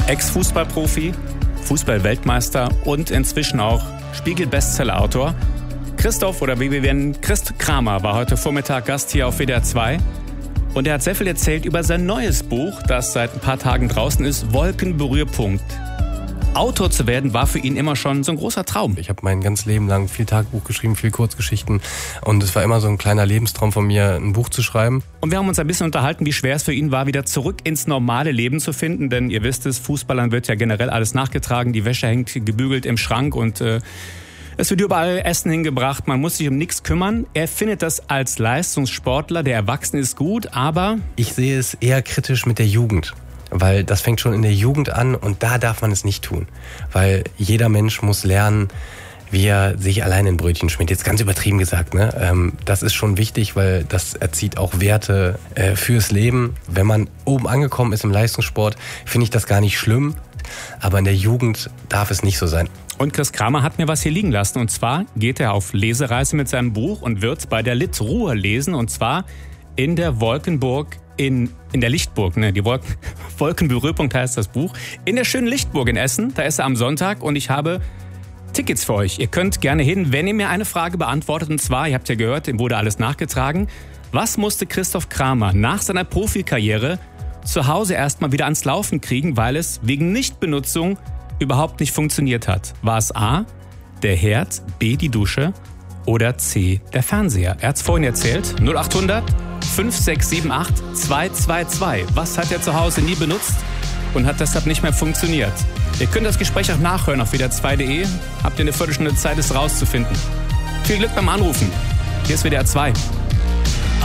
Ex-Fußballprofi, Fußball-Weltmeister und inzwischen auch Spiegel-Bestseller-Autor. Christoph, oder wie wir nennen, Christ Kramer, war heute Vormittag Gast hier auf WDR 2. Und er hat sehr viel erzählt über sein neues Buch, das seit ein paar Tagen draußen ist, Wolkenberührpunkt. Autor zu werden war für ihn immer schon so ein großer Traum. Ich habe mein ganzes Leben lang viel Tagebuch geschrieben, viel Kurzgeschichten. Und es war immer so ein kleiner Lebenstraum von mir, ein Buch zu schreiben. Und wir haben uns ein bisschen unterhalten, wie schwer es für ihn war, wieder zurück ins normale Leben zu finden. Denn ihr wisst es, Fußballern wird ja generell alles nachgetragen. Die Wäsche hängt gebügelt im Schrank und es wird überall Essen hingebracht. Man muss sich um nichts kümmern. Er findet das als Leistungssportler, der erwachsen ist, gut, aber... Ich sehe es eher kritisch mit der Jugend. Weil das fängt schon in der Jugend an und da darf man es nicht tun. Weil jeder Mensch muss lernen, wie er sich allein ein Brötchen schmiert. Jetzt ganz übertrieben gesagt, ne? Das ist schon wichtig, weil das erzieht auch Werte fürs Leben. Wenn man oben angekommen ist im Leistungssport, finde ich das gar nicht schlimm. Aber in der Jugend darf es nicht so sein. Und Chris Kramer hat mir was hier liegen lassen. Und zwar geht er auf Lesereise mit seinem Buch und wird bei der Litruhe lesen. Und zwar in der Wolkenburg in der Lichtburg, ne? Die Wolkenberührpunkt heißt das Buch. In der schönen Lichtburg in Essen, da ist er am Sonntag und ich habe Tickets für euch. Ihr könnt gerne hin, wenn ihr mir eine Frage beantwortet. Und zwar, ihr habt ja gehört, dem wurde alles nachgetragen. Was musste Christoph Kramer nach seiner Profikarriere zu Hause erstmal wieder ans Laufen kriegen, weil es wegen Nichtbenutzung überhaupt nicht funktioniert hat? War es A, der Herd, B, die Dusche oder C, der Fernseher? Er hat es vorhin erzählt. 0800 5678 222. Was hat er zu Hause nie benutzt und hat deshalb nicht mehr funktioniert? Ihr könnt das Gespräch auch nachhören auf wdr2.de. Habt ihr eine Viertelstunde Zeit, es rauszufinden. Viel Glück beim Anrufen. Hier ist WDR 2.